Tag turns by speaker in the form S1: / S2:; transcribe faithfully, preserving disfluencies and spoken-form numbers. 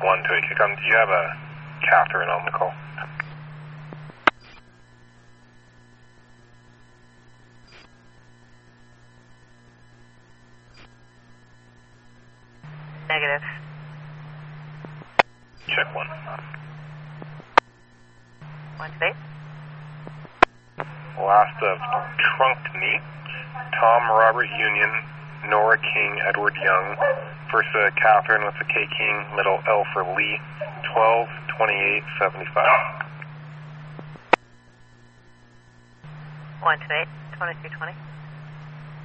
S1: one to eight. Um, do you have a Catherine on the call?
S2: Negative.
S1: Check one.
S2: One to eight.
S1: Last of Trunk Me, Tom Robert Union, Nora King, Edward Young. First uh, Catherine with the K King, middle L for Lee, twelve twenty-eight seventy-five.
S2: One to eight, twenty-two twenty.